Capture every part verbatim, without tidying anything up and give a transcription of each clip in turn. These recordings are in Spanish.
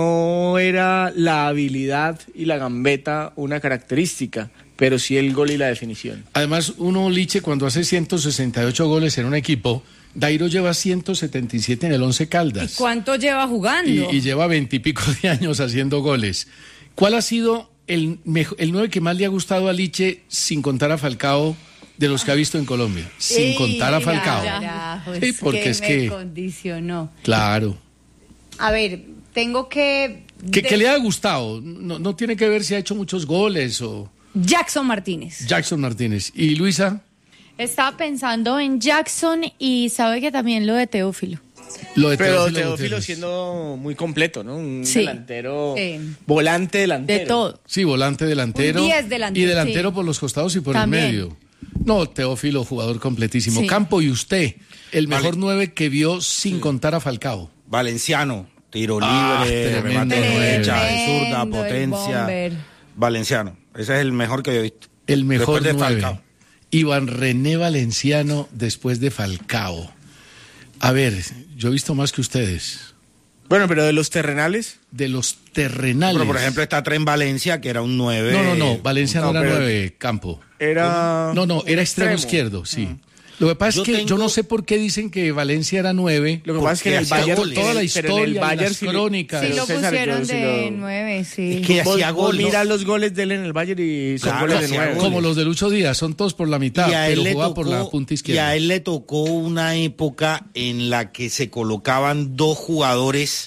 No era la habilidad y la gambeta una característica, pero sí el gol y la definición. Además, uno, Liche, cuando hace ciento sesenta y ocho goles en un equipo, Dairo lleva ciento setenta y siete en el Once Caldas. ¿Y cuánto lleva jugando? Y, y lleva veintipico de años haciendo goles. ¿Cuál ha sido el, mejor, el nueve que más le ha gustado a Liche, sin contar a Falcao, de los que ha visto en Colombia? Sin Ey, contar a Falcao. Carajo, sí, porque que es me que... condicionó. Claro. A ver, tengo que... ¿Qué, de... ¿Qué le ha gustado? No, no tiene que ver si ha hecho muchos goles o... Jackson Martínez. Jackson Martínez. ¿Y Luisa? Estaba pensando en Jackson y sabe que también lo de Teófilo. Lo de Pero Teófilo, Teófilo siendo muy completo, ¿no? Un sí. delantero, sí. volante delantero. De todo. Sí, volante delantero. Un diez delantero. Y delantero sí. por los costados y por También. el medio. No, Teófilo, jugador completísimo. Sí. Campo, y usted, el Vale. mejor nueve que vio sin sí. contar a Falcao. Valenciano, tiro Ah, libre, tremendo remate de nueve. derecha, de zurda, Tremendo, el potencia. bomber. Valenciano, ese es el mejor que yo he visto. El mejor Después de nueve. Falcao. Iván René Valenciano después de Falcao. A ver, yo he visto más que ustedes. Bueno, pero de los terrenales. De los terrenales. Pero por ejemplo está Tren Valencia, que era un nueve. No, no, no, Valencia no, No, era pero- nueve, Campo. Era... No, no, era extremo, extremo. izquierdo, sí. Lo que pasa Yo es que tengo- yo no sé por qué dicen que Valencia era nueve. Lo que pasa es que en el Porque hacía Bayern... goles. Toda la pero en el historia, Bayern las sí le- crónicas. Sí pero lo César, pusieron yo sí de lo- nueve, sí. Es que Vos, hacía vos gol, ¿no? mirás los goles de él en el Bayern y son Claro, goles de hacía nueve. goles. Como los de Lucho Díaz, son todos por la mitad, Y a él pero le jugaba tocó, por la punta y izquierda. a él le tocó una época en la que se colocaban dos jugadores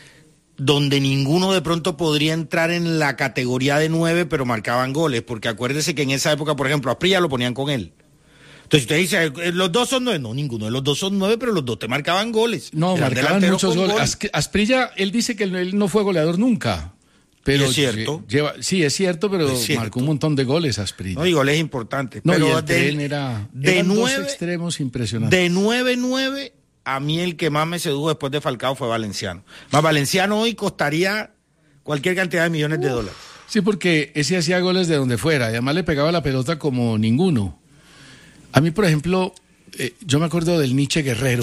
donde ninguno de pronto podría entrar en la categoría de nueve, pero marcaban goles, porque acuérdese que en esa época, por ejemplo, a Asprilla lo ponían con él. Entonces usted dice, eh, los dos son nueve, no, ninguno de los dos son nueve, pero los dos te marcaban goles. No, Eran marcaban delanteros muchos con goles. gol. As- Asprilla, él dice que él no fue goleador nunca. Pero Y es cierto. Lleva, sí, es cierto, pero Es cierto. marcó un montón de goles Asprilla. No, y goles importantes. No, pero y el de- tren era de eran dos nueve- extremos impresionantes. De nueve nueve, a mí el que más me sedujo después de Falcao fue Valenciano. Más Valenciano hoy costaría cualquier cantidad de millones de dólares. Sí, porque ese hacía goles de donde fuera y además le pegaba la pelota como ninguno. A mí, por ejemplo, eh, yo me acuerdo del Nietzsche Guerrero.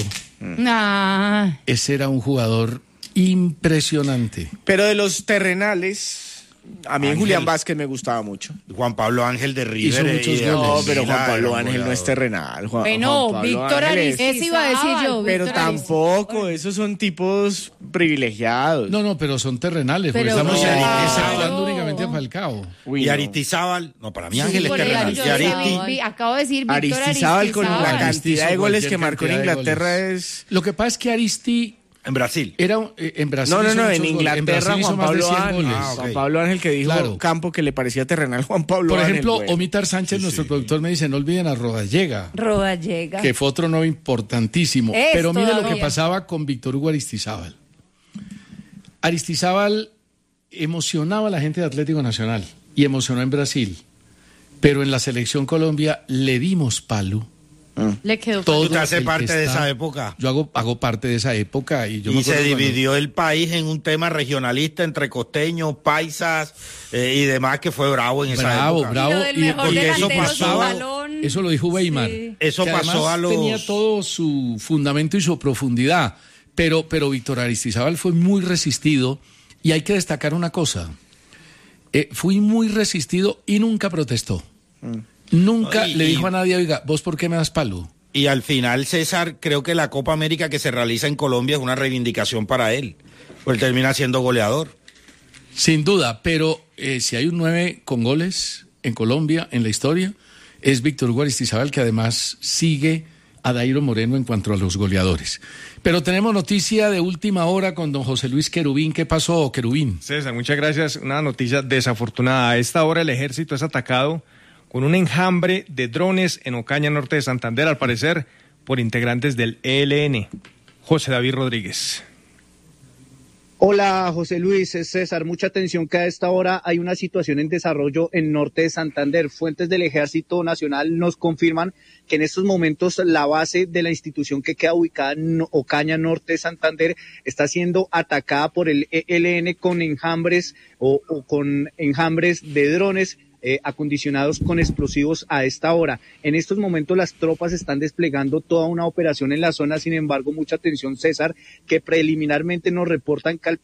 Ah, Ese era un jugador impresionante. Pero de los terrenales, a mí Ángel. Julián Vázquez me gustaba mucho. Juan Pablo Ángel de River. Hizo muchos y de goles. No, Sí, pero Juan Argentina, Pablo era un Ángel no es goleador. terrenal. Juan, Bueno, Juan Pablo Víctor Ángel es- Aristizábal. eso iba a decir yo. Pero Víctor tampoco, esos son tipos privilegiados. No, no, pero son terrenales, porque Pero estamos no, exceptuando no. únicamente a Falcao. Uy, Y no. Aristizábal, no, para mí Sí, Ángel es por eso terrenal. yo Y decía, Aristi, vi- acabo de decir Víctor Aristizábal con la Aristizábal. cantidad de goles Cualquier que marcó en cantidad de Inglaterra goles. es... Lo que pasa es que Aristi en Brasil. era un- eh, en Brasil. No, no, hizo no, muchos en goles. Inglaterra Brasil hizo Juan más de Pablo cien Ángel. goles. Ah, ok. Juan Pablo Ángel que dijo Claro. Campo que le parecía terrenal Juan Pablo Por Ángel. ejemplo, bueno. Omitar Sánchez, nuestro productor, me dice, no olviden a Rodallega, Rodallega. que fue otro nuevo importantísimo. Es Pero mire lo que todavía. pasaba con Víctor Hugo Aristizábal. Aristizábal emocionaba a la gente de Atlético Nacional y emocionó en Brasil. Pero en la selección Colombia le dimos palo. Le quedó Todo Usted hace el que parte de está- esa época. Yo hago, hago parte de esa época y yo me Y se acuerdo cuando- dividió el país en un tema regionalista entre costeños, paisas eh, y demás, que fue bravo en esa Bravo, época. bravo. Y lo del y mejor porque eso delantero sin pasaba- balón. Eso lo dijo Weimar. Sí. Eso que pasó además a los- tenía todo su fundamento y su profundidad. Pero, pero Víctor Aristizábal fue muy resistido y hay que destacar una cosa. Eh, fui muy resistido y nunca protestó. Nunca Y- le y- dijo a nadie, oiga, ¿vos por qué me das palo? Y al final, César, creo que la Copa América que se realiza en Colombia es una reivindicación para él. Pues él termina siendo goleador. Sin duda, pero eh, si hay un nueve con goles en Colombia, en la historia, es Víctor Hugo Aristizábal, que además sigue a Dairo Moreno en cuanto a los goleadores. Pero tenemos noticia de última hora con don José Luis Querubín. ¿Qué pasó, Querubín? César, muchas gracias. Una noticia desafortunada. A esta hora el ejército es atacado con un enjambre de drones en Ocaña, norte de Santander, al parecer por integrantes del E L N. José David Rodríguez. Hola, José Luis, es César. Mucha atención que a esta hora hay una situación en desarrollo en norte de Santander. Fuentes del Ejército Nacional nos confirman que en estos momentos la base de la institución que queda ubicada en Ocaña, norte de Santander, está siendo atacada por el E L N con enjambres o, o con enjambres de drones Eh, acondicionados con explosivos a esta hora. En estos momentos las tropas están desplegando toda una operación en la zona, sin embargo, mucha atención, César, que preliminarmente nos reportan que al